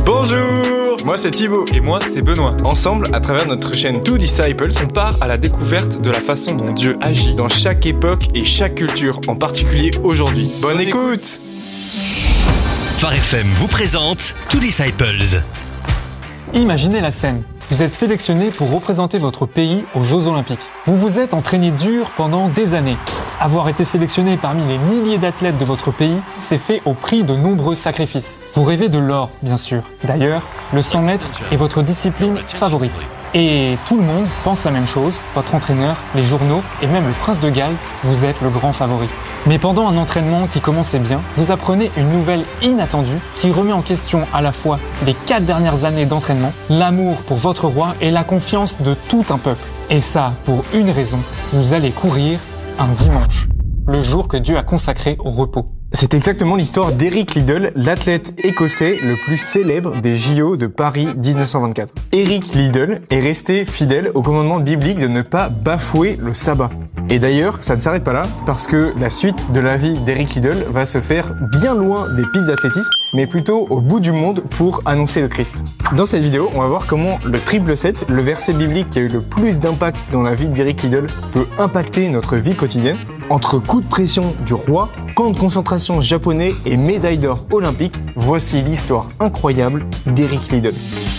Bonjour, moi c'est Thibaut. Et moi c'est Benoît. Ensemble, à travers notre chaîne Two Disciples, On part à la découverte de la façon dont Dieu agit dans chaque époque et chaque culture, en particulier aujourd'hui. Bonne écoute. Phare FM vous présente Two Disciples. Imaginez la scène. Vous êtes sélectionné pour représenter votre pays aux Jeux Olympiques. Vous vous êtes entraîné dur pendant des années. Avoir été sélectionné parmi les milliers d'athlètes de votre pays, c'est fait au prix de nombreux sacrifices. Vous rêvez de l'or, bien sûr. D'ailleurs, le 100 mètres est votre discipline favorite. Et tout le monde pense la même chose, votre entraîneur, les journaux et même le prince de Galles, vous êtes le grand favori. Mais pendant un entraînement qui commençait bien, vous apprenez une nouvelle inattendue qui remet en question à la fois les 4 dernières années d'entraînement, l'amour pour votre roi et la confiance de tout un peuple. Et ça, pour une raison, vous allez courir un dimanche, le jour que Dieu a consacré au repos. C'est exactement l'histoire d'Eric Liddell, l'athlète écossais le plus célèbre des JO de Paris 1924. Eric Liddell est resté fidèle au commandement biblique de ne pas bafouer le sabbat. Et d'ailleurs, ça ne s'arrête pas là, parce que la suite de la vie d'Eric Liddell va se faire bien loin des pistes d'athlétisme, mais plutôt au bout du monde pour annoncer le Christ. Dans cette vidéo, on va voir comment le 777, le verset biblique qui a eu le plus d'impact dans la vie d'Eric Liddell, peut impacter notre vie quotidienne. Entre coups de pression du roi, camp de concentration japonais et médaille d'or olympique, voici l'histoire incroyable d'Eric Liddell.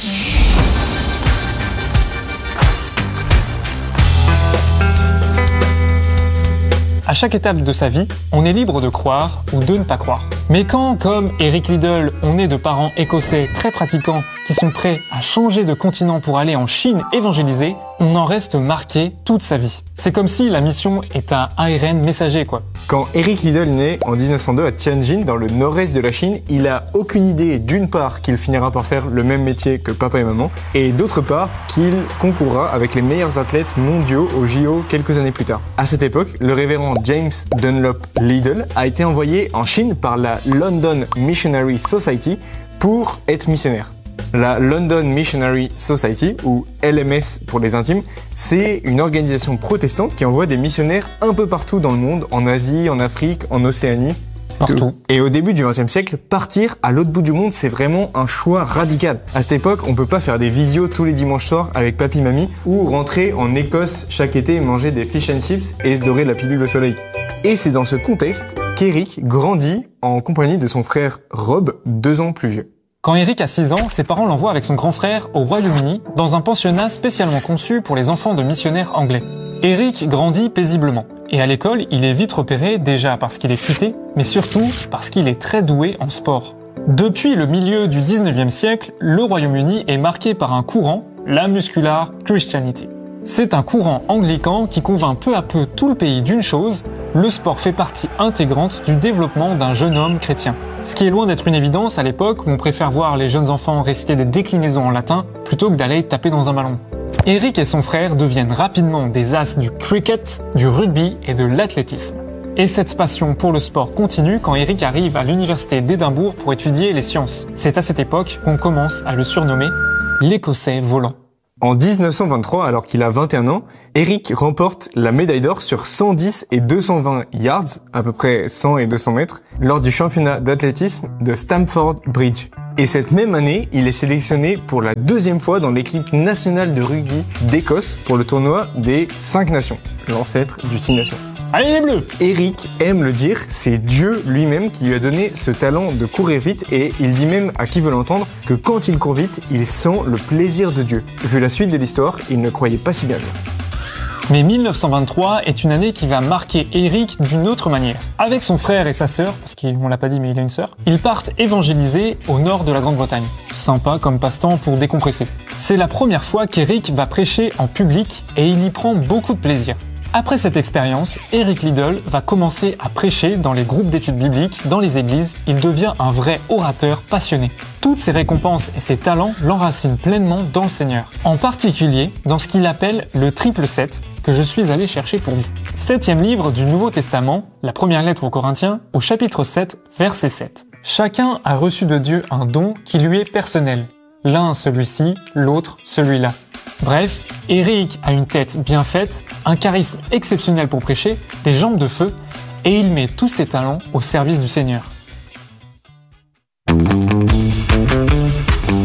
À chaque étape de sa vie, on est libre de croire ou de ne pas croire. Mais quand, comme Eric Liddell, on est de parents écossais très pratiquants qui sont prêts à changer de continent pour aller en Chine évangéliser, on en reste marqué toute sa vie. C'est comme si la mission est un ARN messager, quoi. Quand Eric Liddell naît en 1902 à Tianjin, dans le nord-est de la Chine, il a aucune idée, d'une part, qu'il finira par faire le même métier que papa et maman, et d'autre part, qu'il concourra avec les meilleurs athlètes mondiaux au JO quelques années plus tard. À cette époque, le révérend James Dunlop Liddell a été envoyé en Chine par la London Missionary Society pour être missionnaire. La London Missionary Society, ou LMS pour les intimes, c'est une organisation protestante qui envoie des missionnaires un peu partout dans le monde, en Asie, en Afrique, en Océanie. Partout. Et au début du XXe siècle, partir à l'autre bout du monde, c'est vraiment un choix radical. À cette époque, on peut pas faire des visios tous les dimanches soirs avec papy-mamie ou rentrer en Écosse chaque été et manger des fish and chips et se dorer la pilule au soleil. Et c'est dans ce contexte qu'Eric grandit en compagnie de son frère Rob, 2 ans plus vieux. Quand Eric a 6 ans, ses parents l'envoient avec son grand frère au Royaume-Uni, dans un pensionnat spécialement conçu pour les enfants de missionnaires anglais. Eric grandit paisiblement. Et à l'école, il est vite repéré, déjà parce qu'il est futé, mais surtout parce qu'il est très doué en sport. Depuis le milieu du 19e siècle, le Royaume-Uni est marqué par un courant, la Muscular Christianity. C'est un courant anglican qui convainc peu à peu tout le pays d'une chose, le sport fait partie intégrante du développement d'un jeune homme chrétien. Ce qui est loin d'être une évidence à l'époque où on préfère voir les jeunes enfants réciter des déclinaisons en latin plutôt que d'aller taper dans un ballon. Eric et son frère deviennent rapidement des as du cricket, du rugby et de l'athlétisme. Et cette passion pour le sport continue quand Eric arrive à l'université d'Édimbourg pour étudier les sciences. C'est à cette époque qu'on commence à le surnommer l'Écossais volant. En 1923, alors qu'il a 21 ans, Eric remporte la médaille d'or sur 110 et 220 yards, à peu près 100 et 200 mètres, lors du championnat d'athlétisme de Stamford Bridge. Et cette même année, il est sélectionné pour la 2e fois dans l'équipe nationale de rugby d'Écosse pour le tournoi des 5 nations, l'ancêtre du 6 nations. Allez les Bleus! Eric aime le dire, c'est Dieu lui-même qui lui a donné ce talent de courir vite et il dit même à qui veut l'entendre que quand il court vite, il sent le plaisir de Dieu. Vu la suite de l'histoire, il ne croyait pas si bien dire. Mais 1923 est une année qui va marquer Eric d'une autre manière. Avec son frère et sa sœur, parce qu'on l'a pas dit mais il a une sœur, ils partent évangéliser au nord de la Grande-Bretagne. Sympa comme passe-temps pour décompresser. C'est la première fois qu'Eric va prêcher en public et il y prend beaucoup de plaisir. Après cette expérience, Eric Liddell va commencer à prêcher dans les groupes d'études bibliques, dans les églises. Il devient un vrai orateur passionné. Toutes ses récompenses et ses talents l'enracinent pleinement dans le Seigneur. En particulier dans ce qu'il appelle le 777 que je suis allé chercher pour vous. 7e livre du Nouveau Testament, la première lettre aux Corinthiens, au chapitre 7, verset 7. Chacun a reçu de Dieu un don qui lui est personnel. L'un celui-ci, l'autre celui-là. Bref, Eric a une tête bien faite, un charisme exceptionnel pour prêcher, des jambes de feu, et il met tous ses talents au service du Seigneur.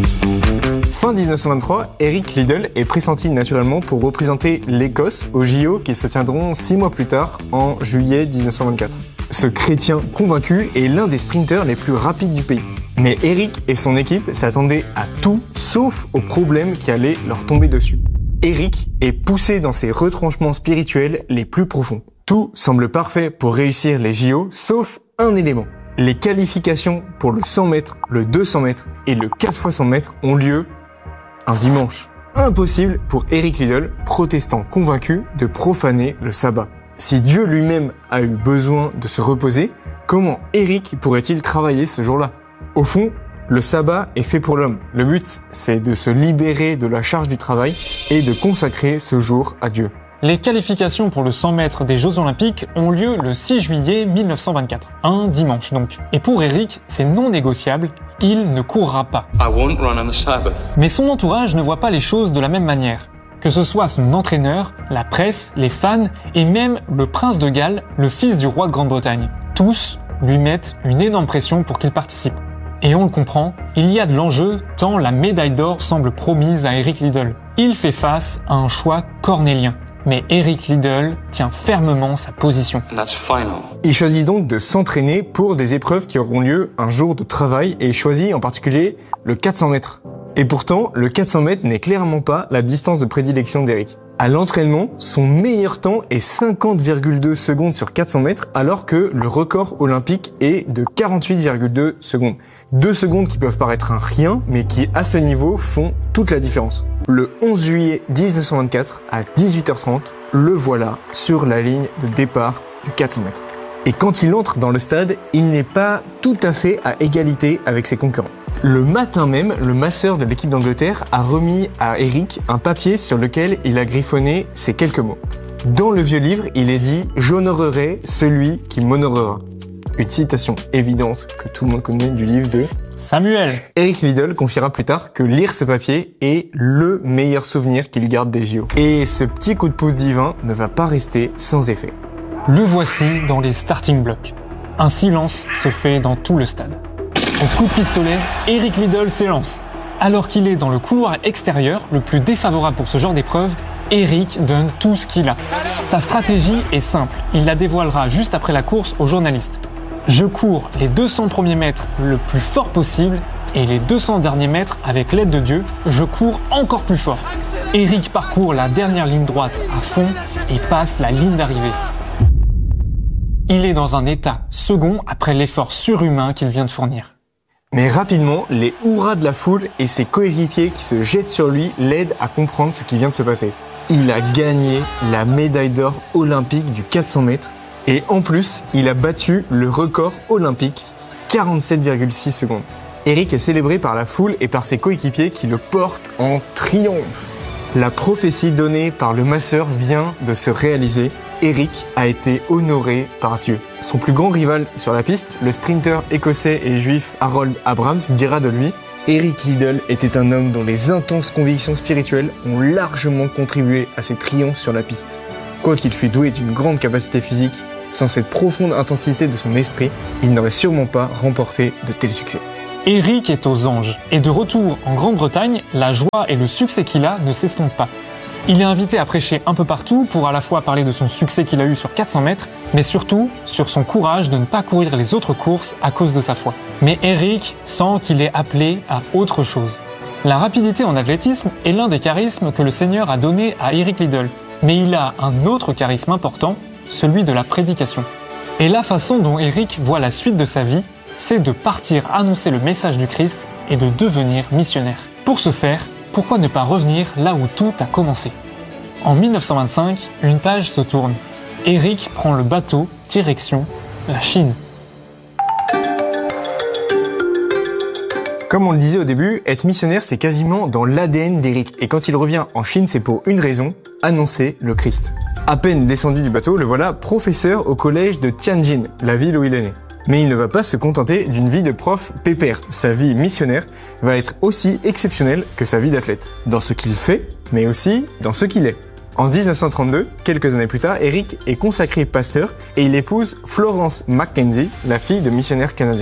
Fin 1923, Eric Liddell est pressenti naturellement pour représenter l'Écosse aux JO qui se tiendront 6 mois plus tard, en juillet 1924. Ce chrétien convaincu est l'un des sprinteurs les plus rapides du pays. Mais Eric et son équipe s'attendaient à tout sauf aux problèmes qui allaient leur tomber dessus. Eric est poussé dans ses retranchements spirituels les plus profonds. Tout semble parfait pour réussir les JO, sauf un élément. Les qualifications pour le 100 mètres, le 200 mètres et le 4x100 mètres ont lieu un dimanche. Impossible pour Eric Liddell, protestant convaincu, de profaner le sabbat. Si Dieu lui-même a eu besoin de se reposer, comment Eric pourrait-il travailler ce jour-là? Au fond, le sabbat est fait pour l'homme. Le but, c'est de se libérer de la charge du travail et de consacrer ce jour à Dieu. Les qualifications pour le 100 mètres des Jeux Olympiques ont lieu le 6 juillet 1924, un dimanche donc. Et pour Eric, c'est non négociable, il ne courra pas. I won't run on the Sabbath. Mais son entourage ne voit pas les choses de la même manière. Que ce soit son entraîneur, la presse, les fans et même le prince de Galles, le fils du roi de Grande-Bretagne. Tous lui mettent une énorme pression pour qu'il participe. Et on le comprend, il y a de l'enjeu tant la médaille d'or semble promise à Eric Liddell. Il fait face à un choix cornélien. Mais Eric Liddell tient fermement sa position. And that's final. Il choisit donc de s'entraîner pour des épreuves qui auront lieu un jour de travail et il choisit en particulier le 400 mètres. Et pourtant, le 400 mètres n'est clairement pas la distance de prédilection d'Eric. À l'entraînement, son meilleur temps est 50,2 secondes sur 400 mètres alors que le record olympique est de 48,2 secondes. 2 secondes qui peuvent paraître un rien mais qui à ce niveau font toute la différence. Le 11 juillet 1924 à 18h30, le voilà sur la ligne de départ du 400 mètres. Et quand il entre dans le stade, il n'est pas tout à fait à égalité avec ses concurrents. Le matin même, le masseur de l'équipe d'Angleterre a remis à Eric un papier sur lequel il a griffonné ces quelques mots. Dans le vieux livre, il est dit « J'honorerai celui qui m'honorera ». Une citation évidente que tout le monde connaît du livre de Samuel. Eric Liddell confiera plus tard que lire ce papier est le meilleur souvenir qu'il garde des JO. Et ce petit coup de pouce divin ne va pas rester sans effet. Le voici dans les starting blocks. Un silence se fait dans tout le stade. Au coup de pistolet, Eric Liddell s'élance. Alors qu'il est dans le couloir extérieur, le plus défavorable pour ce genre d'épreuve, Eric donne tout ce qu'il a. Sa stratégie est simple, il la dévoilera juste après la course aux journalistes. Je cours les 200 premiers mètres le plus fort possible et les 200 derniers mètres, avec l'aide de Dieu, je cours encore plus fort. Eric parcourt la dernière ligne droite à fond et passe la ligne d'arrivée. Il est dans un état second après l'effort surhumain qu'il vient de fournir. Mais rapidement, les hurrahs de la foule et ses coéquipiers qui se jettent sur lui l'aident à comprendre ce qui vient de se passer. Il a gagné la médaille d'or olympique du 400 mètres et en plus, il a battu le record olympique, 47,6 secondes. Eric est célébré par la foule et par ses coéquipiers qui le portent en triomphe. La prophétie donnée par le masseur vient de se réaliser. Eric a été honoré par Dieu. Son plus grand rival sur la piste, le sprinter écossais et juif Harold Abrams, dira de lui « Eric Liddell était un homme dont les intenses convictions spirituelles ont largement contribué à ses triomphes sur la piste. Quoiqu'il fût doué d'une grande capacité physique, sans cette profonde intensité de son esprit, il n'aurait sûrement pas remporté de tels succès. » Eric est aux anges, et de retour en Grande-Bretagne, la joie et le succès qu'il a ne s'estompent pas. Il est invité à prêcher un peu partout pour à la fois parler de son succès qu'il a eu sur 400 mètres, mais surtout sur son courage de ne pas courir les autres courses à cause de sa foi. Mais Eric sent qu'il est appelé à autre chose. La rapidité en athlétisme est l'un des charismes que le Seigneur a donné à Eric Liddell, mais il a un autre charisme important, celui de la prédication. Et la façon dont Eric voit la suite de sa vie, c'est de partir annoncer le message du Christ et de devenir missionnaire. Pour ce faire, pourquoi ne pas revenir là où tout a commencé? En 1925, une page se tourne. Eric prend le bateau, direction la Chine. Comme on le disait au début, être missionnaire c'est quasiment dans l'ADN d'Eric. Et quand il revient en Chine, c'est pour une raison, annoncer le Christ. À peine descendu du bateau, le voilà professeur au collège de Tianjin, la ville où il est né. Mais il ne va pas se contenter d'une vie de prof pépère. Sa vie missionnaire va être aussi exceptionnelle que sa vie d'athlète. Dans ce qu'il fait, mais aussi dans ce qu'il est. En 1932, quelques années plus tard, Eric est consacré pasteur et il épouse Florence Mackenzie, la fille de missionnaires canadiens.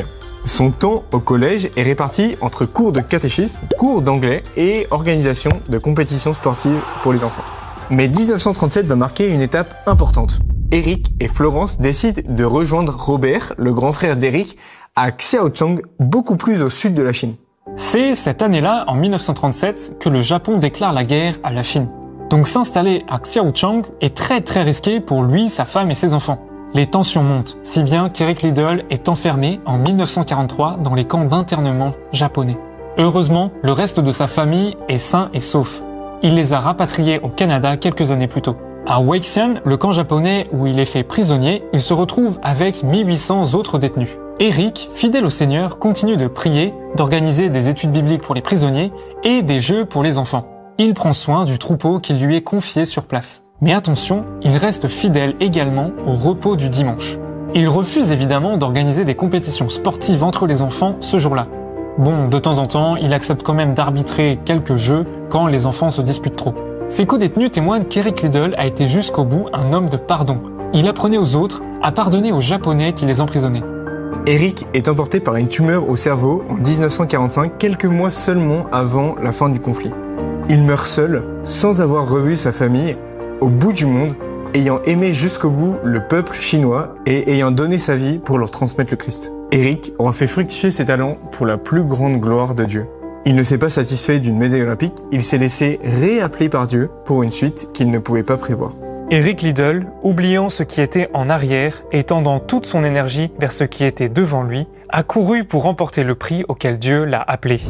Son temps au collège est réparti entre cours de catéchisme, cours d'anglais et organisation de compétitions sportives pour les enfants. Mais 1937 va marquer une étape importante. Eric et Florence décident de rejoindre Robert, le grand frère d'Eric, à Xiaochang, beaucoup plus au sud de la Chine. C'est cette année-là, en 1937, que le Japon déclare la guerre à la Chine. Donc s'installer à Xiaochang est très risqué pour lui, sa femme et ses enfants. Les tensions montent, si bien qu'Eric Liddell est enfermé en 1943 dans les camps d'internement japonais. Heureusement, le reste de sa famille est sain et sauf. Il les a rapatriés au Canada quelques années plus tôt. À Weixian, le camp japonais où il est fait prisonnier, il se retrouve avec 1800 autres détenus. Eric, fidèle au Seigneur, continue de prier, d'organiser des études bibliques pour les prisonniers et des jeux pour les enfants. Il prend soin du troupeau qui lui est confié sur place. Mais attention, il reste fidèle également au repos du dimanche. Il refuse évidemment d'organiser des compétitions sportives entre les enfants ce jour-là. Bon, de temps en temps, il accepte quand même d'arbitrer quelques jeux quand les enfants se disputent trop. Ses co-détenus témoignent qu'Eric Liddell a été jusqu'au bout un homme de pardon. Il apprenait aux autres à pardonner aux Japonais qui les emprisonnaient. Eric est emporté par une tumeur au cerveau en 1945, quelques mois seulement avant la fin du conflit. Il meurt seul, sans avoir revu sa famille, au bout du monde, ayant aimé jusqu'au bout le peuple chinois et ayant donné sa vie pour leur transmettre le Christ. Eric aura fait fructifier ses talents pour la plus grande gloire de Dieu. Il ne s'est pas satisfait d'une médaille olympique, il s'est laissé réappeler par Dieu pour une suite qu'il ne pouvait pas prévoir. Eric Liddell, oubliant ce qui était en arrière et tendant toute son énergie vers ce qui était devant lui, a couru pour remporter le prix auquel Dieu l'a appelé.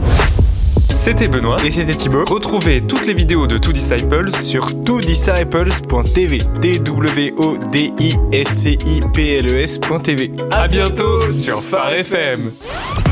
C'était Benoît. Et c'était Thibaut. Retrouvez toutes les vidéos de Two Disciples Sur twodisciples.tv. twodisciples.tv. À bientôt sur Phare FM.